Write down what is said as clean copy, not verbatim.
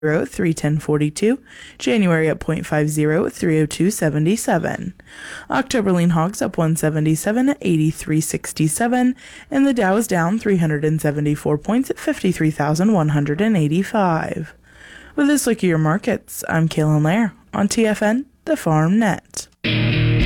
310.42. January up 0.50 at 302.77. October lean hogs up 177 at 83.67, and the Dow is down 374 points at 53,185. With this look at your markets, I'm Kaylin Lair on TFN, the Farm Net.